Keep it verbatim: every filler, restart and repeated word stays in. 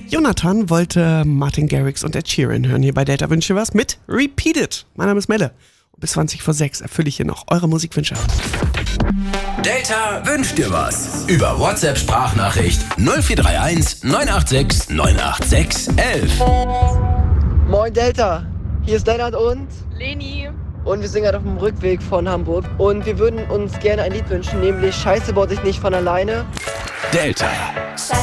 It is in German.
Jonathan wollte Martin Garrix und Ed Sheeran hören hier bei Delta Wünsche was mit Repeat It. Mein Name ist Melle. Bis zwanzig vor sechs erfülle ich hier noch eure Musikwünsche. Delta wünscht dir was. Über WhatsApp-Sprachnachricht null vier drei eins neun acht sechs neun acht sechs eins eins. Moin Delta, hier ist Lennart und Leni. und wir sind gerade auf dem Rückweg von Hamburg und wir würden uns gerne ein Lied wünschen, nämlich Scheiße baut sich nicht von alleine. Delta.